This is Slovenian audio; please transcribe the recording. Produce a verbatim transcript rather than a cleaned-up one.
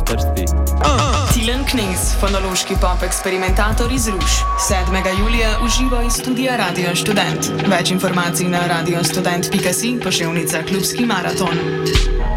Trsti. Tilen Knez, fonološki pop eksperimentator iz Ruš. sedmega julija uživa iz studia Radio Študent. Več informacij na radiostudent pika si, poševnica Klubski maraton.